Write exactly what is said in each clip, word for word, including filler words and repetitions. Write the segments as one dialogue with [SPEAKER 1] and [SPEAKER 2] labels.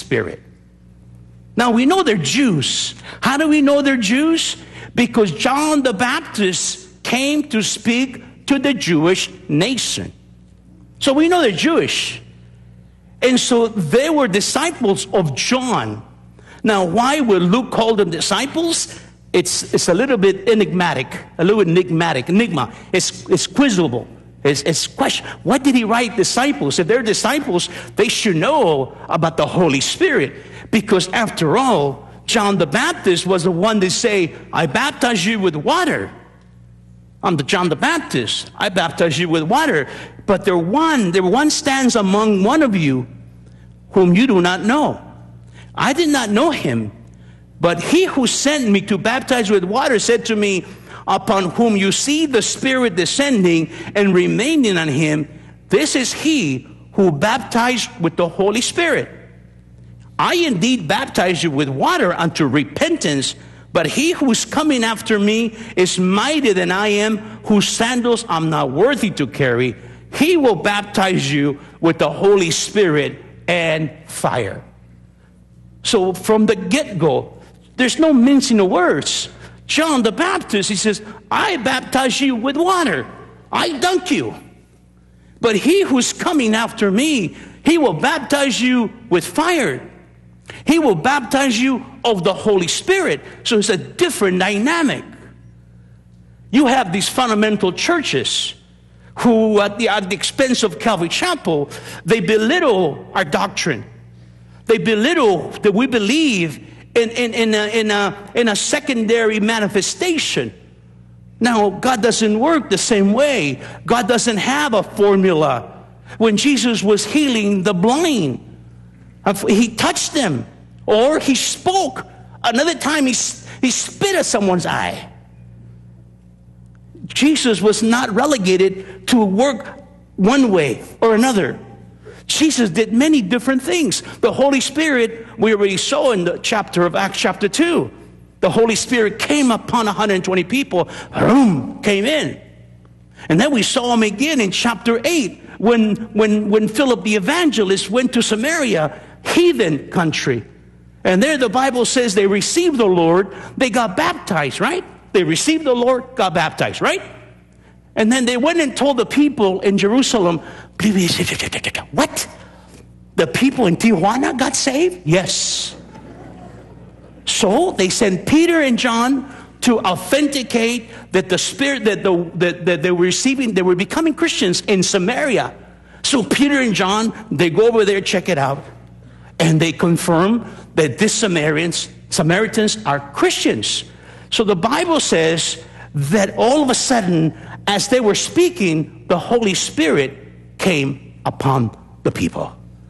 [SPEAKER 1] Spirit. Now, we know they're Jews. How do we know they're Jews? Because John the Baptist came to speak to the Jewish nation. So we know they're Jewish. And so they were disciples of John. Now, why would Luke call them disciples? It's, it's a little bit enigmatic, a little enigmatic, enigma. It's, it's quizzable. It's, it's question. What did he write disciples? If they're disciples, they should know about the Holy Spirit. Because after all, John the Baptist was the one to say, I baptize you with water. I'm the John the Baptist. I baptize you with water. But there one, there one stands among one of you whom you do not know. I did not know him. But he who sent me to baptize with water said to me, upon whom you see the Spirit descending and remaining on him, this is he who baptized with the Holy Spirit. I indeed baptize you with water unto repentance, but he who is coming after me is mightier than I am, whose sandals I'm not worthy to carry. He will baptize you with the Holy Spirit and fire. So from the get-go, there's no mincing of words. John the Baptist, he says, I baptize you with water. I dunk you. But he who's coming after me, he will baptize you with fire. He will baptize you of the Holy Spirit. So it's a different dynamic. You have these fundamental churches who, at the, at the expense of Calvary Chapel, they belittle our doctrine. They belittle that we believe in, in, in, a, in, a, in a secondary manifestation. Now, God doesn't work the same way. God doesn't have a formula. When Jesus was healing the blind, he touched them, or he spoke. Another time, he, he spit at someone's eye. Jesus was not relegated to work one way or another. Jesus did many different things. The Holy Spirit, we already saw in the chapter of Acts chapter two. The Holy Spirit came upon one hundred twenty people, boom, came in. And then we saw him again in chapter eight, when, when, when Philip the evangelist went to Samaria, heathen country. And there the Bible says they received the Lord, they got baptized, right? They received the Lord, got baptized, right? And then they went and told the people in Jerusalem, what? The people in Tijuana got saved? Yes. So they sent Peter and John to authenticate that the Spirit, that, the, that, that they were receiving, they were becoming Christians in Samaria. So Peter and John, they go over there, check it out, and they confirm that these Samaritans, Samaritans are Christians. So the Bible says that all of a sudden, as they were speaking, the Holy Spirit came upon the people.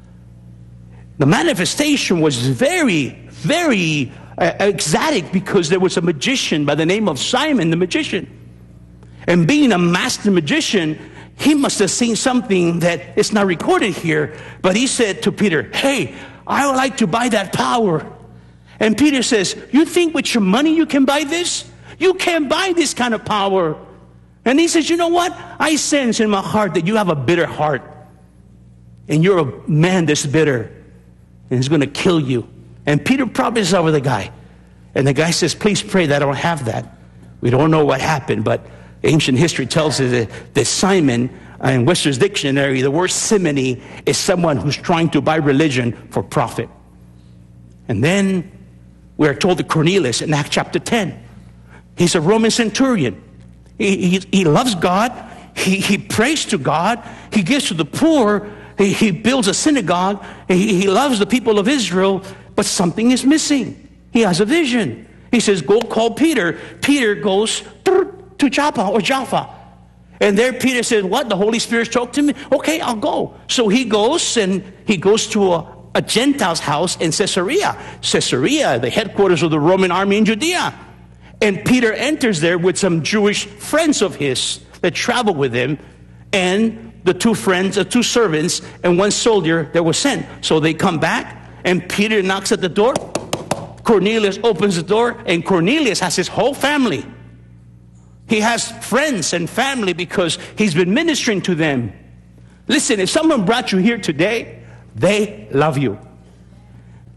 [SPEAKER 1] The manifestation was very, very uh, exotic, because there was a magician by the name of Simon the magician. And being a master magician, he must have seen something that is not recorded here. But he said to Peter, hey, I would like to buy that power. And Peter says, you think with your money you can buy this? You can't buy this kind of power. And he says, you know what? I sense in my heart that you have a bitter heart. And you're a man that's bitter. And he's going to kill you. And Peter promises over the guy. And the guy says, please pray that I don't have that. We don't know what happened, but ancient history tells us that, that Simon, uh, in Webster's dictionary, the word simony is someone who's trying to buy religion for profit. And then we are told that Cornelius in Acts chapter ten, he's a Roman centurion. He, he, he loves God. He, he prays to God. He gives to the poor. He, he builds a synagogue. He, he loves the people of Israel. But something is missing. He has a vision. He says, go call Peter. Peter goes to Joppa or Jaffa. And there Peter said, what? The Holy Spirit spoke to me? Okay, I'll go. So he goes, and he goes to a, a Gentile's house in Caesarea. Caesarea, the headquarters of the Roman army in Judea. And Peter enters there with some Jewish friends of his that travel with him, and the two friends, the two servants, and one soldier that was sent. So they come back, and Peter knocks at the door. Cornelius opens the door, and Cornelius has his whole family. He has friends and family because he's been ministering to them. Listen, if someone brought you here today, they love you.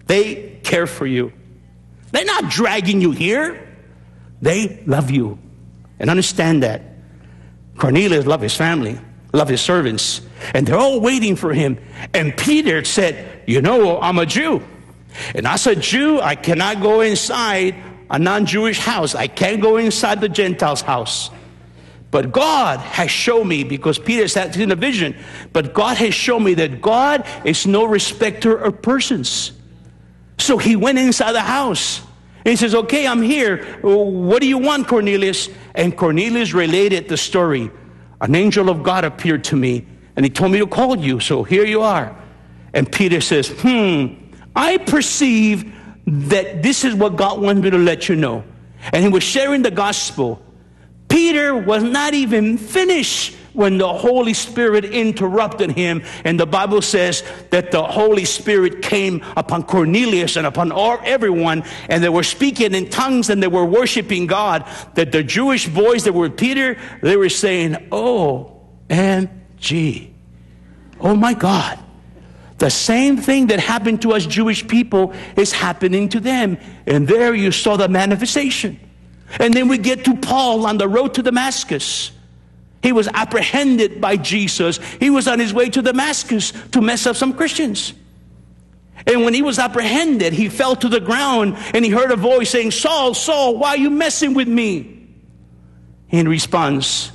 [SPEAKER 1] They care for you. They're not dragging you here. They love you. And understand that. Cornelius loved his family, loved his servants, and they're all waiting for him. And Peter said, you know, I'm a Jew. And as a Jew, I cannot go inside a non-Jewish house. I can't go inside the Gentiles' house. But God has shown me, because Peter said in a vision, but God has shown me that God is no respecter of persons. So he went inside the house. And he says, okay, I'm here. What do you want, Cornelius? And Cornelius related the story. An angel of God appeared to me, and he told me to call you. So here you are. And Peter says, hmm, I perceive that this is what God wants me to let you know. And he was sharing the gospel. Peter was not even finished when the Holy Spirit interrupted him. And the Bible says that the Holy Spirit came upon Cornelius and upon all, everyone, and they were speaking in tongues and they were worshiping God. That the Jewish boys that were with Peter, they were saying, O M G. Oh my God. The same thing that happened to us Jewish people is happening to them. And there you saw the manifestation. And then we get to Paul on the road to Damascus. He was apprehended by Jesus. He was on his way to Damascus to mess up some Christians. And when he was apprehended, he fell to the ground and he heard a voice saying, Saul, Saul, why are you messing with me? In response,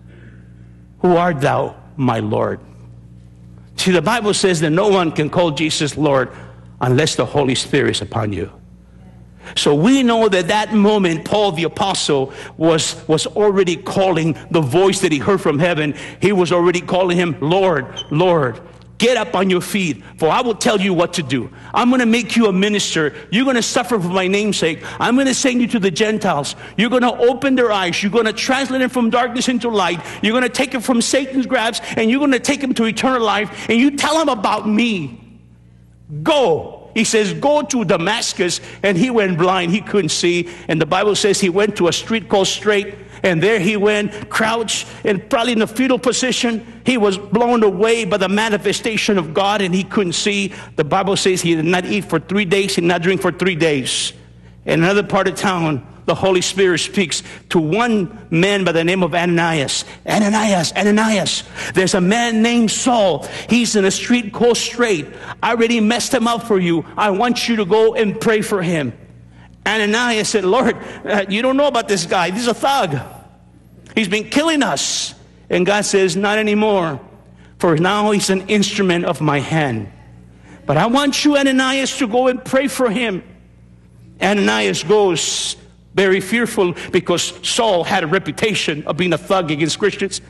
[SPEAKER 1] who art thou, my Lord? See, the Bible says that no one can call Jesus Lord unless the Holy Spirit is upon you. So we know that that moment, Paul the apostle was, was already calling the voice that he heard from heaven. He was already calling him, Lord, Lord, get up on your feet, for I will tell you what to do. I'm going to make you a minister. You're going to suffer for my name's sake. I'm going to send you to the Gentiles. You're going to open their eyes. You're going to translate them from darkness into light. You're going to take them from Satan's grasp, and you're going to take them to eternal life. And you tell them about me. Go. He says, go to Damascus, and he went blind. He couldn't see. And the Bible says he went to a street called Straight, and there he went, crouched, and probably in a fetal position. He was blown away by the manifestation of God, and he couldn't see. The Bible says he did not eat for three days, he did not drink for three days. In another part of town, the Holy Spirit speaks to one man by the name of Ananias. Ananias, Ananias, there's a man named Saul. He's in a street called Straight. I already messed him up for you. I want you to go and pray for him. Ananias said, Lord, uh, you don't know about this guy. He's a thug. He's been killing us. And God says, not anymore. For now he's an instrument of my hand. But I want you, Ananias, to go and pray for him. Ananias goes, very fearful, because Saul had a reputation of being a thug against Christians.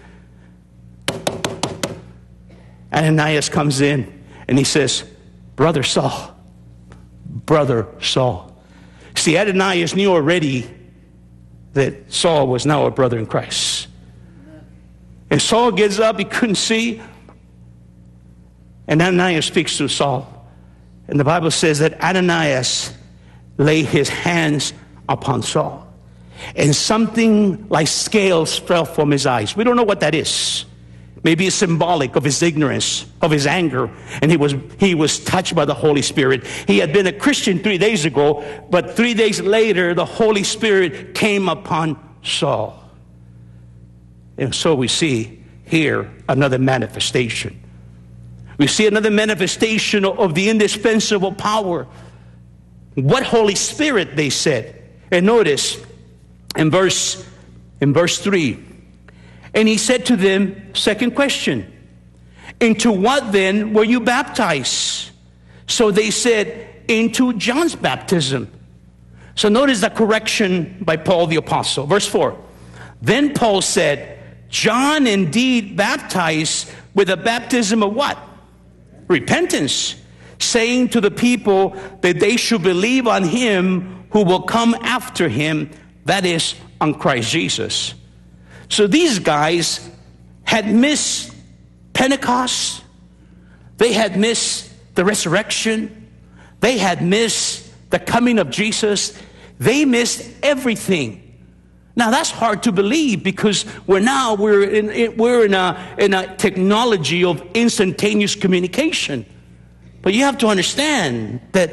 [SPEAKER 1] Ananias comes in and he says, Brother Saul, Brother Saul. See, Ananias knew already that Saul was now a brother in Christ. And Saul gets up, he couldn't see. And Ananias speaks to Saul. And the Bible says that Ananias laid his hands upon Saul, and something like scales fell from his eyes. We don't know what that is. Maybe it's symbolic of his ignorance, of his anger, and he was he was touched by the Holy Spirit. He had been a Christian three days ago, but three days later the Holy Spirit came upon Saul. And so we see here another manifestation. We see another manifestation of the indispensable power. What Holy Spirit, they said. And notice in verse in verse three, and he said to them, second question, into what then were you baptized? So they said, into John's baptism. So notice the correction by Paul the apostle. Verse four, then Paul said, John indeed baptized with a baptism of what? Repentance, saying to the people that they should believe on him who will come after him, that is, on Christ Jesus. So these guys had missed Pentecost. They had missed the resurrection. They had missed the coming of Jesus. They missed everything. Now that's hard to believe, because we're now we're in we're in a in a technology of instantaneous communication. But you have to understand that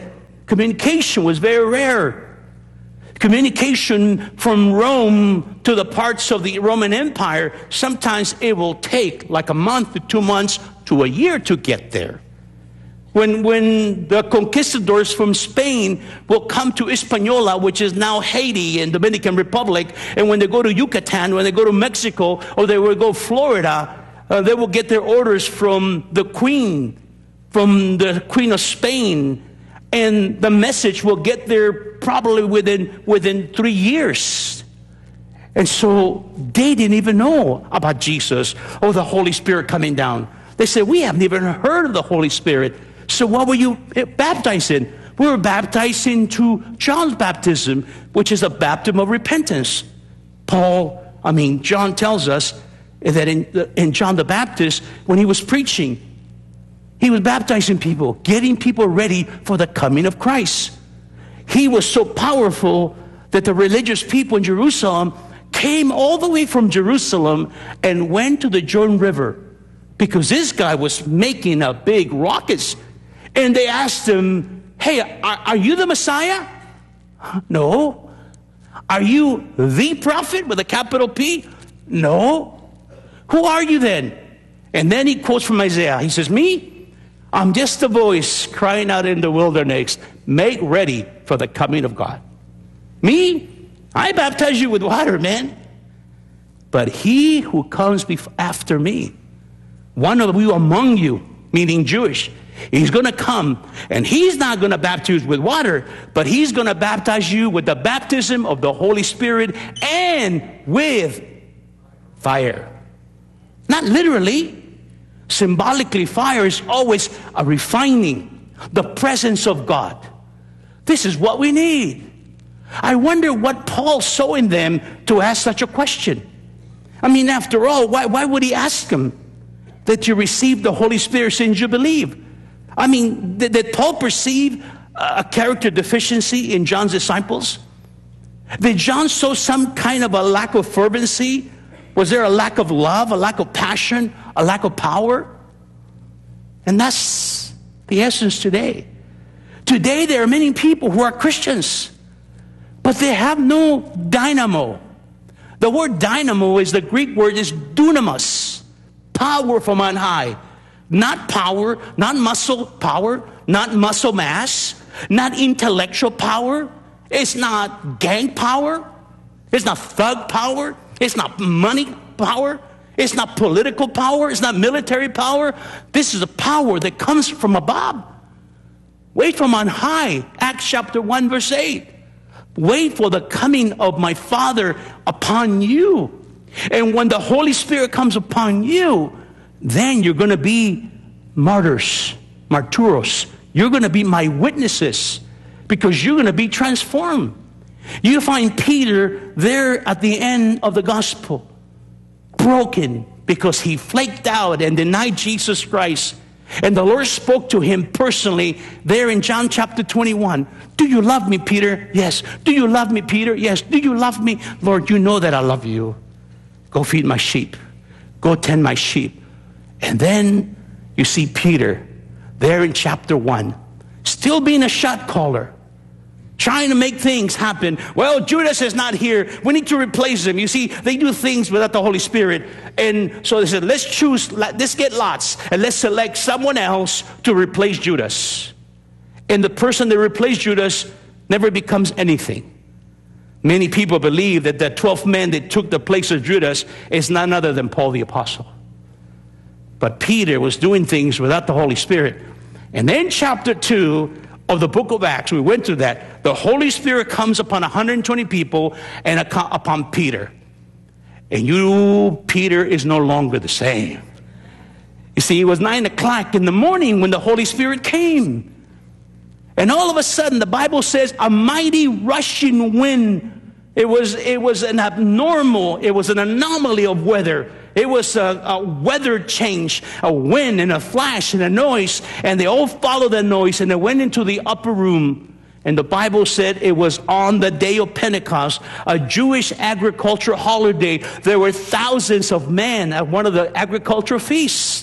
[SPEAKER 1] Communication was very rare. Communication from Rome to the parts of the Roman Empire, sometimes it will take like a month to two months to a year to get there. When, when the conquistadors from Spain will come to Hispaniola, which is now Haiti and Dominican Republic, and when they go to Yucatan, when they go to Mexico, or they will go to Florida, uh, they will get their orders from the Queen, from the Queen of Spain, and the message will get there probably within, within three years. And so they didn't even know about Jesus or the Holy Spirit coming down. They said, we haven't even heard of the Holy Spirit. So what were you baptized in? We were baptized into John's baptism, which is a baptism of repentance. Paul, I mean, John tells us that in, in John the Baptist, when he was preaching, he was baptizing people, getting people ready for the coming of Christ. He was so powerful that the religious people in Jerusalem came all the way from Jerusalem and went to the Jordan River because this guy was making a big ruckus. And they asked him, hey, are, are you the Messiah? No. Are you the prophet with a capital P? No. Who are you then? And then he quotes from Isaiah. He says, me? I'm just a voice crying out in the wilderness, make ready for the coming of God. Me? I baptize you with water, man. But he who comes before, after me, one of you among you, meaning Jewish, he's going to come, and he's not going to baptize you with water, but he's going to baptize you with the baptism of the Holy Spirit and with fire. Not literally. Symbolically, fire is always a refining, the presence of God. This is what we need. I wonder what Paul saw in them to ask such a question. I mean, after all, why, why would he ask them that you receive the Holy Spirit since you believe? I mean, did, did Paul perceive a character deficiency in John's disciples? Did John show some kind of a lack of fervency? Was there a lack of love, a lack of passion, a lack of power? And that's the essence today. Today there are many people who are Christians, but they have no dynamo. The word dynamo is the Greek word is dunamis, power from on high. Not power, not muscle power, not muscle mass, not intellectual power. It's not gang power. It's not thug power. It's not money power. It's not political power. It's not military power. This is a power that comes from above. Wait from on high. Acts chapter one verse eight. Wait for the coming of my Father upon you. And when the Holy Spirit comes upon you, then you're going to be martyrs, martyros. You're going to be my witnesses because you're going to be transformed. You find Peter there at the end of the gospel, broken because he flaked out and denied Jesus Christ. And the Lord spoke to him personally there in John chapter twenty-one. Do you love me, Peter? Yes. Do you love me, Peter? Yes. Do you love me? Lord, you know that I love you. Go feed my sheep. Go tend my sheep. And then you see Peter there in chapter one, still being a shot caller, trying to make things happen. Well, Judas is not here. We need to replace him. You see, they do things without the Holy Spirit. And so they said, let's choose, let's get lots, and let's select someone else to replace Judas. And the person that replaced Judas never becomes anything. Many people believe that the twelfth man that took the place of Judas is none other than Paul the Apostle. But Peter was doing things without the Holy Spirit. And then chapter two of the book of Acts, we went through that. The Holy Spirit comes upon one hundred twenty people and upon Peter. And you, Peter, is no longer the same. You see, it was nine o'clock in the morning when the Holy Spirit came. And all of a sudden, the Bible says, a mighty rushing wind. It was, it was an abnormal, it was an anomaly of weather. It was a, a weather change, a wind and a flash and a noise. And they all followed the noise and they went into the upper room. And the Bible said it was on the day of Pentecost, a Jewish agricultural holiday. There were thousands of men at one of the agricultural feasts.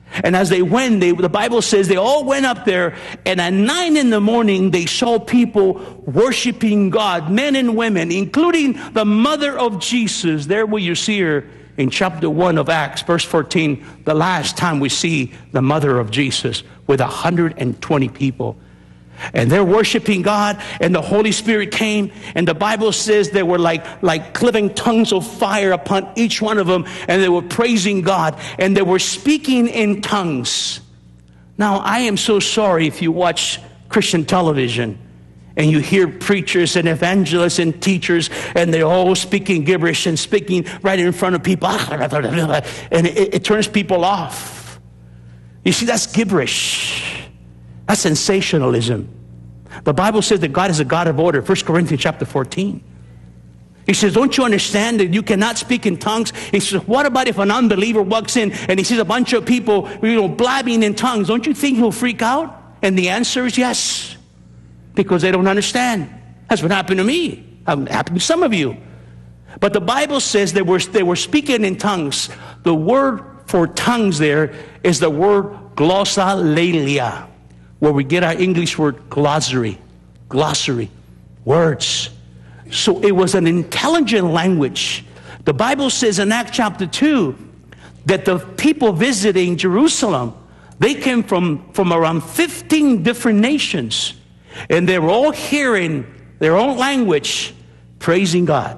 [SPEAKER 1] And as they went, they, the Bible says they all went up there, and at nine in the morning, they saw people worshiping God, men and women, including the mother of Jesus. There where you see her in chapter one of Acts, verse fourteen, the last time we see the mother of Jesus with one hundred twenty people. And they're worshiping God, and the Holy Spirit came, and the Bible says there were like, like cloven tongues of fire upon each one of them, and they were praising God, and they were speaking in tongues. Now, I am so sorry if you watch Christian television, and you hear preachers and evangelists and teachers, and they're all speaking gibberish and speaking right in front of people, and it, it turns people off. You see, that's gibberish. That's sensationalism. The Bible says that God is a God of order. First Corinthians chapter fourteen. He says, don't you understand that you cannot speak in tongues? He says, what about if an unbeliever walks in and he sees a bunch of people, you know, blabbing in tongues? Don't you think he'll freak out? And the answer is yes, because they don't understand. That's what happened to me. It happened to some of you. But the Bible says they were, they were speaking in tongues. The word for tongues there is the word glossolalia, where we get our English word glossary, glossary, words. So it was an intelligent language. The Bible says in Acts chapter two that the people visiting Jerusalem, they came from, from around fifteen different nations, and they were all hearing their own language, praising God.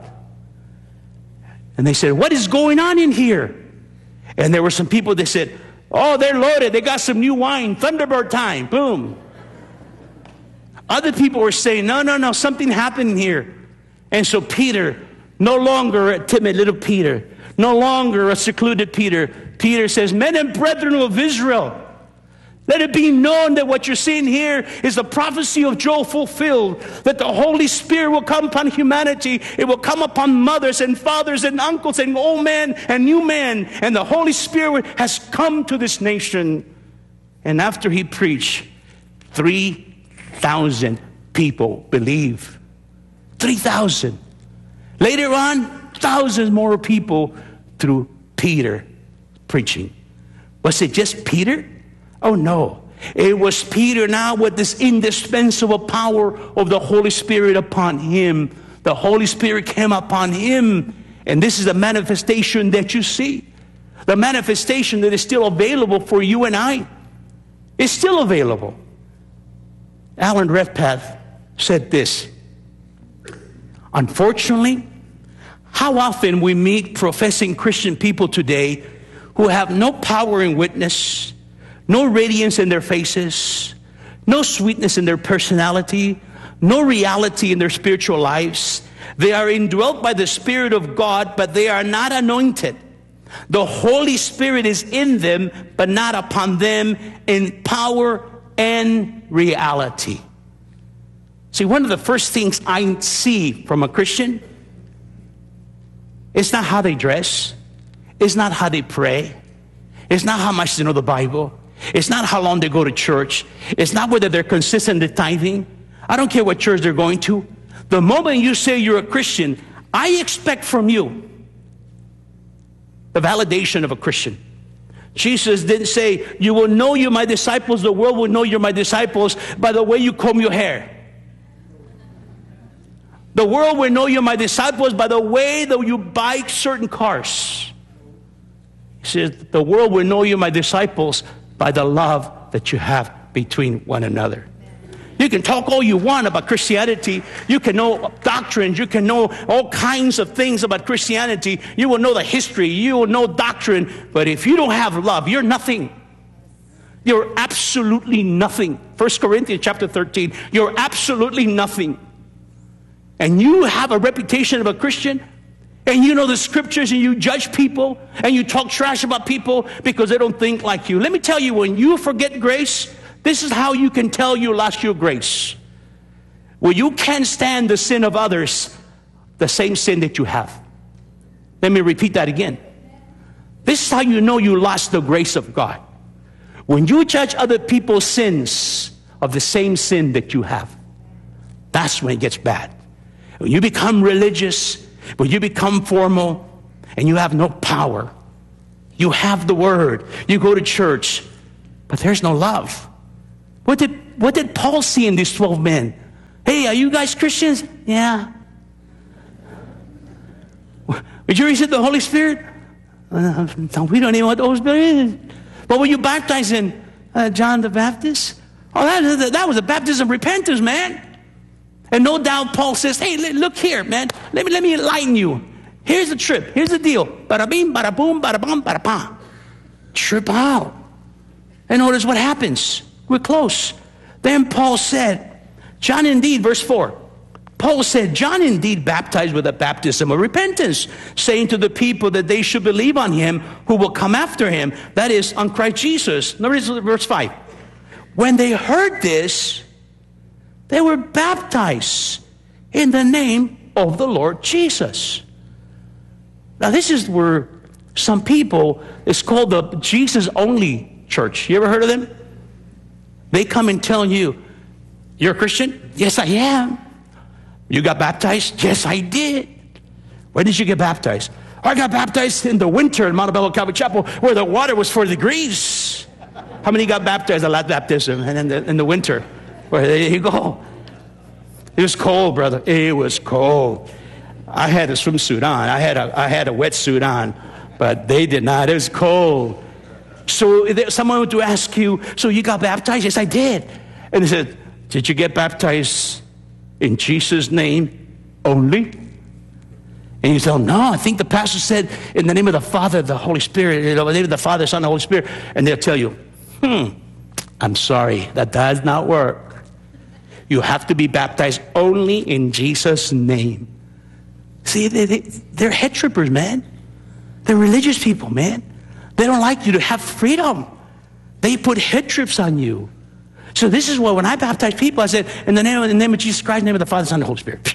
[SPEAKER 1] And they said, what is going on in here? And there were some people that said, oh, they're loaded. They got some new wine. Thunderbird time. Boom. Other people were saying, no, no, no, something happened here. And so Peter, no longer a timid little Peter, no longer a secluded Peter, Peter says, men and brethren of Israel, let it be known that what you're seeing here is the prophecy of Joel fulfilled, that the Holy Spirit will come upon humanity. It will come upon mothers and fathers and uncles and old men and new men. And the Holy Spirit has come to this nation. And after he preached, three thousand people believe. three thousand. Later on, thousands more people through Peter preaching. Was it just Peter? Oh no, it was Peter now with this indispensable power of the Holy Spirit upon him. The Holy Spirit came upon him, and this is the manifestation that you see. The manifestation that is still available for you and I. It's still available. Alan Redpath said this, unfortunately, how often we meet professing Christian people today who have no power in witness, no radiance in their faces, no sweetness in their personality, no reality in their spiritual lives. They are indwelt by the Spirit of God, but they are not anointed. The Holy Spirit is in them, but not upon them in power and reality. See, one of the first things I see from a Christian, it's not how they dress, it's not how they pray, it's not how much they know the Bible, it's not how long they go to church. It's not whether they're consistent in tithing. I don't care what church they're going to. The moment you say you're a Christian, I expect from you the validation of a Christian. Jesus didn't say, you will know you're my disciples, the world will know you're my disciples by the way you comb your hair. The world will know you're my disciples by the way that you buy certain cars. He says, the world will know you're my disciples by the love that you have between one another. You can talk all you want about Christianity. You can know doctrines. You can know all kinds of things about Christianity. You will know the history. You will know doctrine. But if you don't have love, you're nothing. You're absolutely nothing. First Corinthians chapter thirteen, you're absolutely nothing. And you have a reputation of a Christian, and you know the scriptures, and you judge people, and you talk trash about people because they don't think like you. Let me tell you, when you forget grace, this is how you can tell you lost your grace. When you can't stand the sin of others, the same sin that you have. Let me repeat that again. This is how you know you lost the grace of God. When you judge other people's sins of the same sin that you have, that's when it gets bad. When you become religious, when you become formal, and you have no power, You have the word. You go to church, but there's no love. What did, what did Paul see in these twelve men? Hey, are you guys Christians? Yeah. Did you receive the Holy Spirit? Uh, no, we don't even know what the Holy Spirit is. What were you baptized in? Uh, John the Baptist? Oh, that, that was a baptism of repentance, man. And no doubt Paul says, hey, look here, man. Let me, let me enlighten you. Here's the trip. Here's the deal. Bada bing, bada boom, bada bum, bada pa. Trip out. And notice what happens. We're close. Then Paul said, John indeed, verse four. Paul said, John indeed baptized with a baptism of repentance, saying to the people that they should believe on him who will come after him, that is, on Christ Jesus. Notice verse five. When they heard this, they were baptized in the name of the Lord Jesus. Now this is where some people, it's called the Jesus-only church. You ever heard of them? They come and tell you, you're a Christian? Yes, I am. You got baptized? Yes, I did. Where did you get baptized? I got baptized in the winter in Montebello Calvary Chapel where the water was four degrees. How many got baptized at last baptism and in the, in the winter? Well, there you go. It was cold, brother. It was cold. I had a swimsuit on. I had a, I had a wetsuit on, but they did not. It was cold. So someone would ask you, so you got baptized? Yes, I did. And they said, did you get baptized in Jesus' name only? And you say, oh, no, I think the pastor said in the name of the Father, the Holy Spirit, in the name of the Father, Son, and the Holy Spirit. And they'll tell you, hmm, I'm sorry, that does not work. You have to be baptized only in Jesus' name. See, they, they, they're head trippers, man. They're religious people, man. They don't like you to have freedom. They put head trips on you. So this is why when I baptize people, I said, in the name of, in the name of Jesus Christ, in the name of the Father, Son, and the Holy Spirit.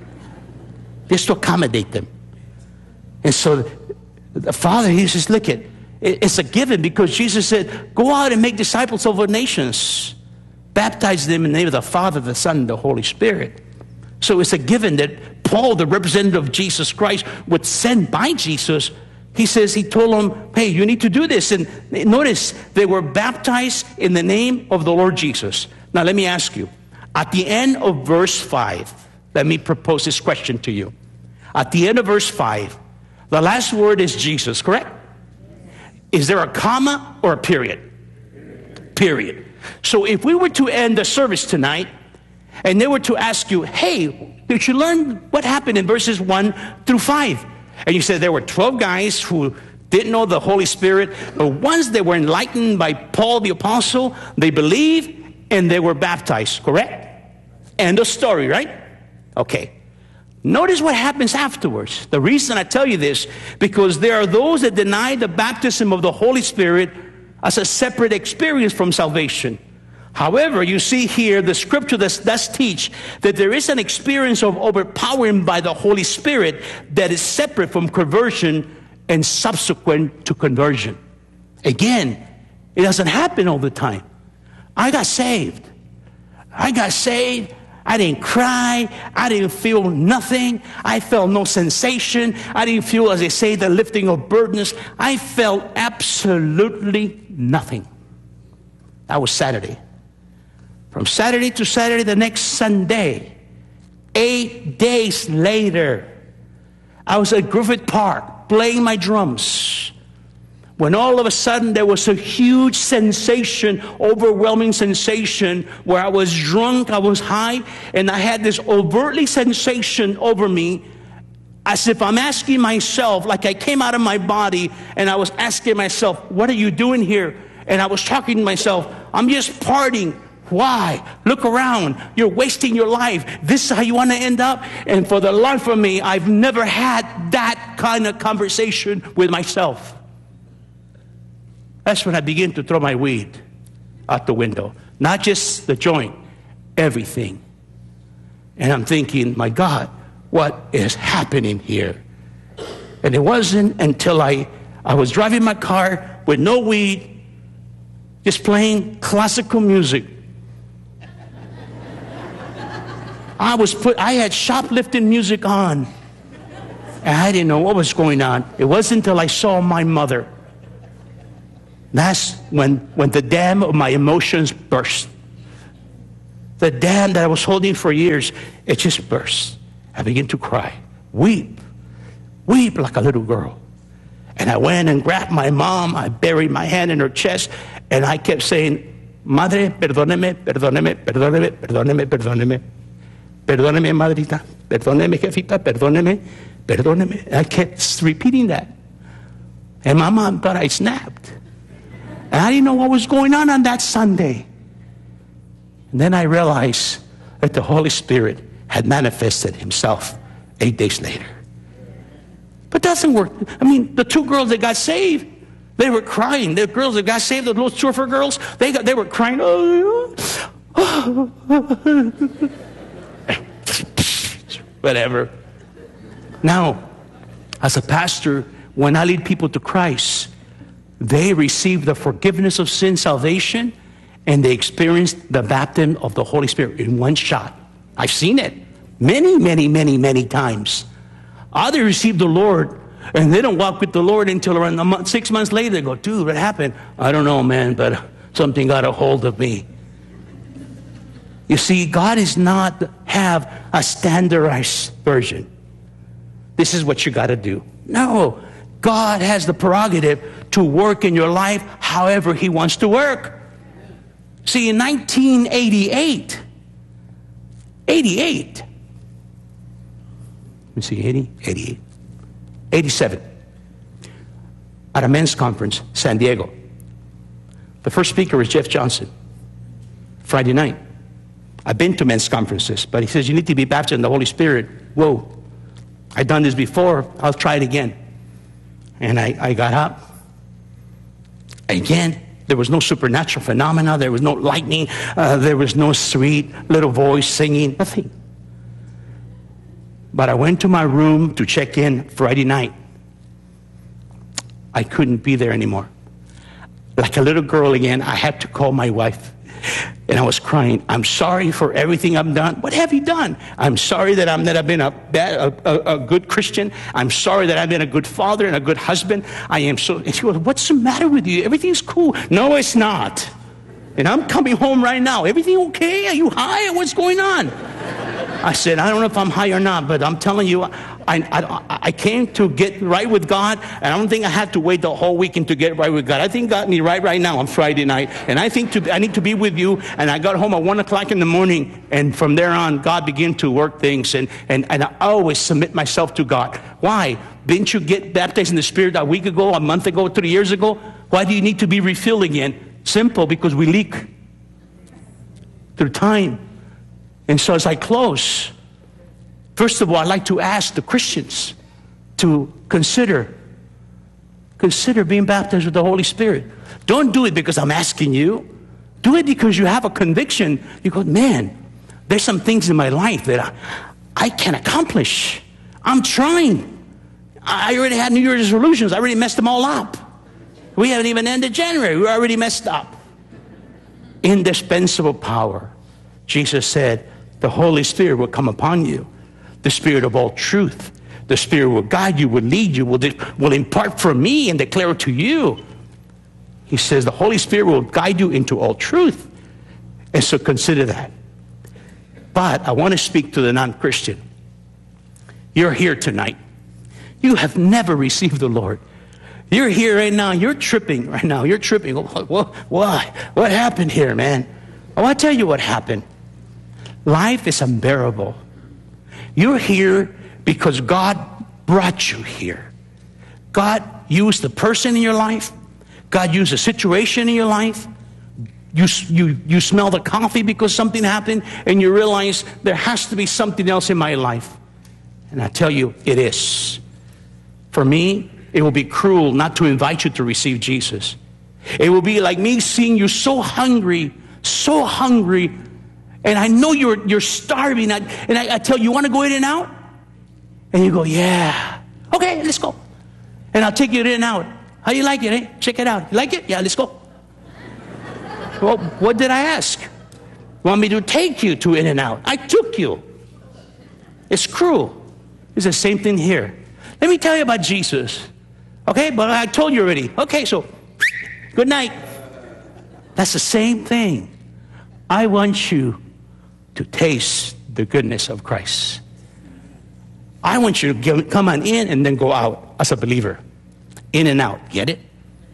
[SPEAKER 1] Just to accommodate them. And so the Father, he says, look, it, it's a given because Jesus said, go out and make disciples of all nations. Baptize them in the name of the Father, the Son, and the Holy Spirit. So it's a given that Paul, the representative of Jesus Christ, was sent by Jesus. He says, he told them, hey, you need to do this. And notice, they were baptized in the name of the Lord Jesus. Now, let me ask you, at the end of verse five, let me propose this question to you. At the end of verse five, the last word is Jesus, correct? Is there a comma or a period? Period. So if we were to end the service tonight, and they were to ask you, hey, did you learn what happened in verses one through five? And you said there were twelve guys who didn't know the Holy Spirit, but once they were enlightened by Paul the Apostle, they believed and they were baptized, correct? End of story, right? Okay. Notice what happens afterwards. The reason I tell you this, because there are those that deny the baptism of the Holy Spirit as a separate experience from salvation. However, you see here, the scripture does, does teach that there is an experience of overpowering by the Holy Spirit that is separate from conversion and subsequent to conversion. Again, it doesn't happen all the time. I got saved. I got saved. I didn't cry. I didn't feel nothing. I felt no sensation. I didn't feel, as they say, the lifting of burdens. I felt absolutely nothing. That was Saturday. From Saturday to Saturday, the next Sunday, eight days later, I was at Griffith Park playing my drums, when all of a sudden there was a huge sensation, overwhelming sensation, where I was drunk, I was high, and I had this overtly sensation over me, as if I'm asking myself, like I came out of my body, and I was asking myself, what are you doing here? And I was talking to myself, I'm just partying. Why? Look around. You're wasting your life. This is how you want to end up? And for the life of me, I've never had that kind of conversation with myself. That's when I begin to throw my weed out the window. Not just the joint, everything. And I'm thinking, my God, what is happening here? And it wasn't until I, I was driving my car with no weed, just playing classical music. I was put, I had shoplifting music on. And I didn't know what was going on. It wasn't until I saw my mother That's when, when the dam of my emotions burst. The dam that I was holding for years, it just burst. I began to cry, weep, weep like a little girl. And I went and grabbed my mom. I buried my hand in her chest, and I kept saying, Madre, perdóneme, perdóneme, perdóneme, perdóneme, perdóneme. Perdóneme, madrita. Perdóneme, jefita, perdóneme, perdóneme. And I kept repeating that. And my mom thought I snapped. And I didn't know what was going on on that Sunday. And then I realized that the Holy Spirit had manifested himself eight days later. But that doesn't work. I mean, the two girls that got saved, they were crying. The girls that got saved, the little surfer girls, they got, they were crying. Oh, oh. Whatever. Now, as a pastor, when I lead people to Christ, they receive the forgiveness of sin, salvation, and they experience the baptism of the Holy Spirit in one shot. I've seen it many, many, many, many times. Others receive the Lord, and they don't walk with the Lord until around a month, six months later. They go, dude, what happened? I don't know, man, but something got a hold of me. You see, God does not have a standardized version. This is what you got to do. No, God has the prerogative to work in your life however he wants to work. See, in nineteen eighty-eight, eighty-eight, let me see, eighty, eighty-eight, eighty-seven, at a men's conference, San Diego. The first speaker was Jeff Johnson, Friday night. I've been to men's conferences, but he says, you need to be baptized in the Holy Spirit. Whoa, I've done this before, I'll try it again. And I, I got up. Again, there was no supernatural phenomena, there was no lightning, uh, there was no sweet little voice singing, nothing. But I went to my room to check in Friday night. I couldn't be there anymore. Like a little girl again, I had to call my wife. And I was crying, I'm sorry for everything I've done. What have you done? I'm sorry that, I'm, that I've been a, bad, a, a, a good Christian. I'm sorry that I've been a good father and a good husband. I am so... And she goes, what's the matter with you? Everything's cool. No, it's not. And I'm coming home right now. Everything okay? Are you high? What's going on? I said, I don't know if I'm high or not, but I'm telling you, I, I, I came to get right with God, and I don't think I had to wait the whole weekend to get right with God. I think God got me right right now on Friday night, and I think to, I need to be with you, and I got home at one o'clock in the morning, and from there on, God began to work things, and, and, and I always submit myself to God. Why? Didn't you get baptized in the Spirit a week ago, a month ago, three years ago? Why do you need to be refilled again? Simple, because we leak through time. And so as I close, first of all, I'd like to ask the Christians to consider, consider being baptized with the Holy Spirit. Don't do it because I'm asking you. Do it because you have a conviction. You go, man, there's some things in my life that I, I can't accomplish. I'm trying. I already had New Year's resolutions. I already messed them all up. We haven't even ended January. We're already messed up. Indispensable power. Jesus said, the Holy Spirit will come upon you. The Spirit of all truth. The Spirit will guide you, will lead you, will, will impart from me and declare it to you. He says the Holy Spirit will guide you into all truth. And so consider that. But I want to speak to the non-Christian. You're here tonight. You have never received the Lord. You're here right now. You're tripping right now. You're tripping. What, what, what happened here, man? I want to tell you what happened. Life is unbearable. You're here because God brought you here. God used the person in your life. God used a situation in your life. You, you, you smell the coffee because something happened, and you realize there has to be something else in my life. And I tell you, it is. For me, it will be cruel not to invite you to receive Jesus. It will be like me seeing you so hungry, so hungry, and I know you're you're starving, and I, I tell you, you want to go in and out? And you go, yeah. Okay, let's go. And I'll take you in and out. How you like it, eh? Check it out. You like it? Yeah, let's go. Well, what did I ask? You want me to take you to in and out? I took you. It's cruel. It's the same thing here. Let me tell you about Jesus. Okay, but I told you already. Okay, so Good night. That's the same thing. I want you to taste the goodness of Christ. I want you to give, come on in and then go out as a believer. In and out. Get it?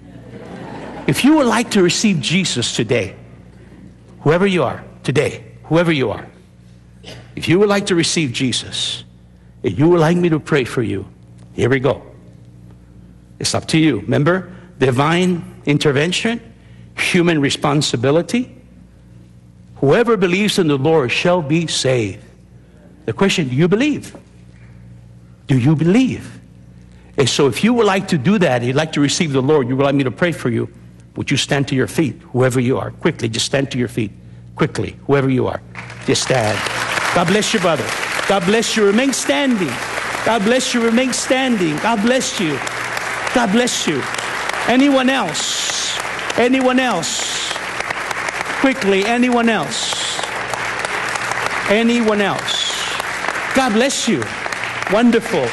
[SPEAKER 1] If you would like to receive Jesus today, whoever you are, today, whoever you are, if you would like to receive Jesus, if you would like me to pray for you, here we go. It's up to you. Remember, divine intervention, human responsibility. Whoever believes in the Lord shall be saved. The question, do you believe? Do you believe? And so if you would like to do that, you'd like to receive the Lord, you would like me to pray for you, would you stand to your feet, whoever you are? Quickly, just stand to your feet. Quickly, whoever you are. Just stand. God bless you, brother. God bless you. Remain standing. God bless you. Remain standing. God bless you. God bless you. Anyone else? Anyone else? Quickly, anyone else? Anyone else? God bless you. Wonderful.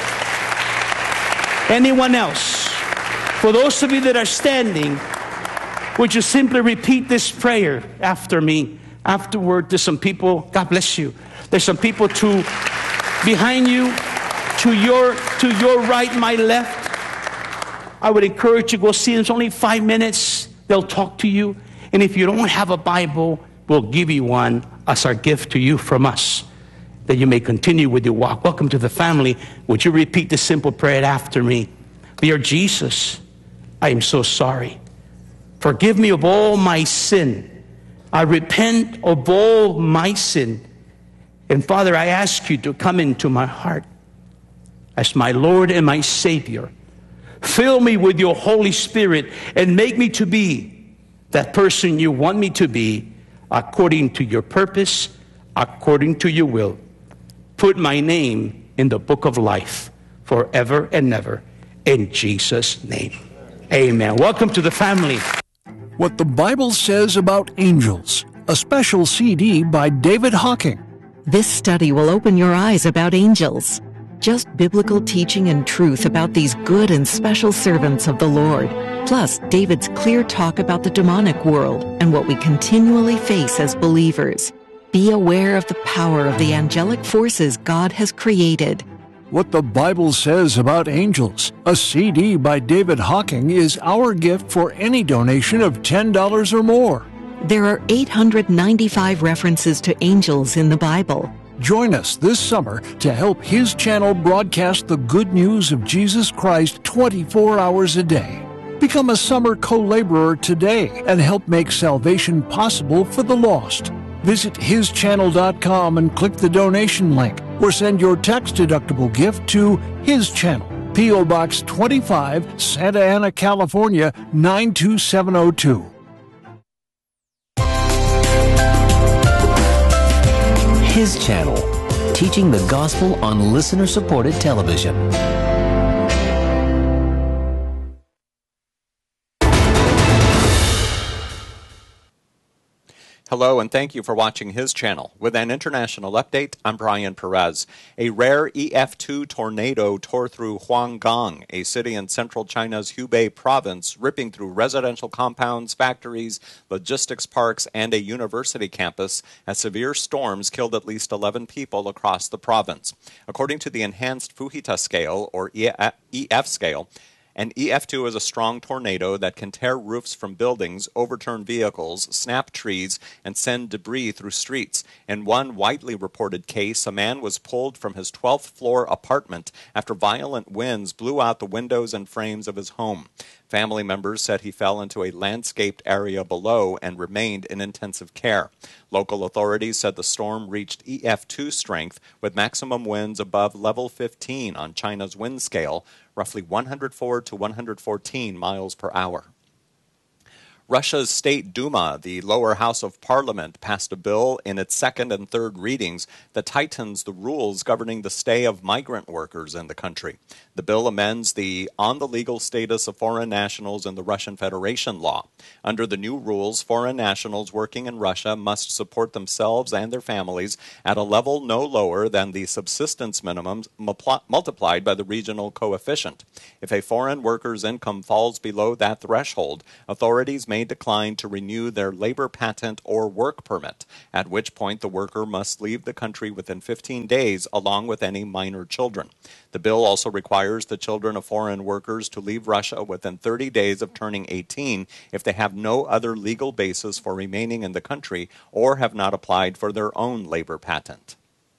[SPEAKER 1] Anyone else? For those of you that are standing, would you simply repeat this prayer after me? Afterward, there's some people, God bless you. There's some people to behind you, to your to your right, my left. I would encourage you to go see them. It's only five minutes. They'll talk to you. And if you don't have a Bible, we'll give you one as our gift to you from us, that you may continue with your walk. Welcome to the family. Would you repeat this simple prayer after me? Dear Jesus, I am so sorry. Forgive me of all my sin. I repent of all my sin. And Father, I ask you to come into my heart as my Lord and my Savior. Fill me with your Holy Spirit and make me to be that person you want me to be, according to your purpose, according to your will. Put my name in the book of life forever and ever. In Jesus' name, amen. Welcome to the family.
[SPEAKER 2] What the Bible Says About Angels, a special C D by David Hocking.
[SPEAKER 3] This study will open your eyes about angels. Just biblical teaching and truth about these good and special servants of the Lord. Plus, David's clear talk about the demonic world and what we continually face as believers. Be aware of the power of the angelic forces God has created.
[SPEAKER 2] What the Bible Says About Angels, a C D by David Hocking, is our gift for any donation of ten dollars or more.
[SPEAKER 3] There are eight hundred ninety-five references to angels in the Bible.
[SPEAKER 2] Join us this summer to help His channel broadcast the good news of Jesus Christ twenty-four hours a day. Become a summer co-laborer today and help make salvation possible for the lost. Visit his channel dot com and click the donation link, or send your tax-deductible gift to His Channel, P O Box twenty-five, Santa Ana, California, nine two seven oh two.
[SPEAKER 4] His Channel, teaching the gospel on listener-supported television.
[SPEAKER 5] Hello, and thank you for watching His Channel. With an international update, I'm Brian Perez. A rare E F two tornado tore through Huanggang, a city in central China's Hubei province, ripping through residential compounds, factories, logistics parks, and a university campus, as severe storms killed at least eleven people across the province. According to the Enhanced Fuhita Scale, or E F scale, an E F two is a strong tornado that can tear roofs from buildings, overturn vehicles, snap trees, and send debris through streets. In one widely reported case, a man was pulled from his twelfth floor apartment after violent winds blew out the windows and frames of his home. Family members said he fell into a landscaped area below and remained in intensive care. Local authorities said the storm reached E F two strength with maximum winds above level fifteen on China's wind scale, roughly one hundred four to one hundred fourteen miles per hour. Russia's State Duma, the lower house of parliament, passed a bill in its second and third readings that tightens the rules governing the stay of migrant workers in the country. The bill amends the on the legal status of foreign nationals in the Russian Federation law. Under the new rules, foreign nationals working in Russia must support themselves and their families at a level no lower than the subsistence minimum multiplied by the regional coefficient. If a foreign worker's income falls below that threshold, authorities may decline to renew their labor patent or work permit, at which point the worker must leave the country within fifteen days along with any minor children. The bill also requires the children of foreign workers to leave Russia within thirty days of turning eighteen if they have no other legal basis for remaining in the country or have not applied for their own labor patent.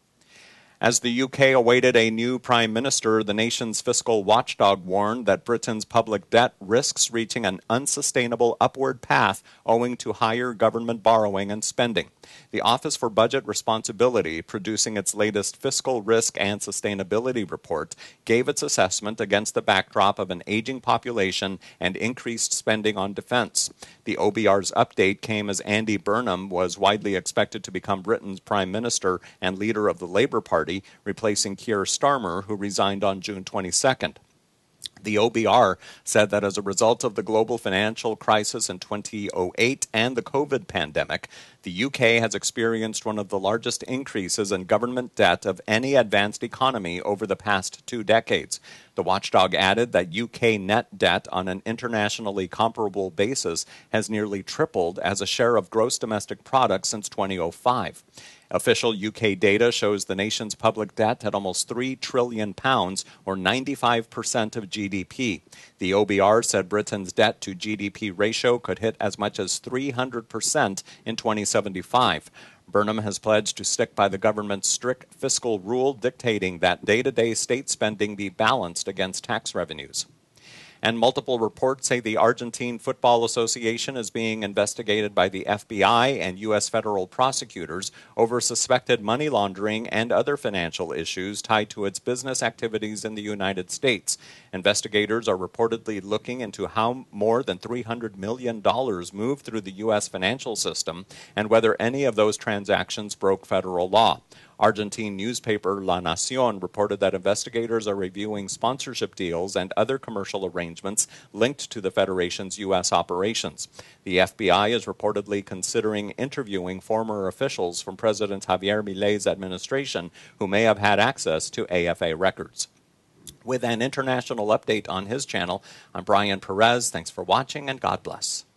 [SPEAKER 5] As the U K awaited a new prime minister, the nation's fiscal watchdog warned that Britain's public debt risks reaching an unsustainable upward path owing to higher government borrowing and spending. The Office for Budget Responsibility, producing its latest Fiscal Risk and Sustainability report, gave its assessment against the backdrop of an aging population and increased spending on defense. The O B R's update came as Andy Burnham was widely expected to become Britain's prime minister and leader of the Labour Party, replacing Keir Starmer, who resigned on June twenty-second. The O B R said that as a result of the global financial crisis in two thousand eight and the COVID pandemic, the U K has experienced one of the largest increases in government debt of any advanced economy over the past two decades. The watchdog added that U K net debt on an internationally comparable basis has nearly tripled as a share of gross domestic product since two thousand five. Official U K data shows the nation's public debt at almost three trillion pounds, or ninety-five percent of G D P. The O B R said Britain's debt to G D P ratio could hit as much as three hundred percent in twenty seventy-five. Burnham has pledged to stick by the government's strict fiscal rule dictating that day-to-day state spending be balanced against tax revenues. And multiple reports say the Argentine Football Association is being investigated by the F B I and U S federal prosecutors over suspected money laundering and other financial issues tied to its business activities in the United States. Investigators are reportedly looking into how more than three hundred million dollars moved through the U S financial system and whether any of those transactions broke federal law. Argentine newspaper La Nación reported that investigators are reviewing sponsorship deals and other commercial arrangements linked to the Federation's U S operations. The F B I is reportedly considering interviewing former officials from President Javier Milei's administration who may have had access to A F A records. With an international update on his channel, I'm Brian Perez. Thanks for watching, and God bless.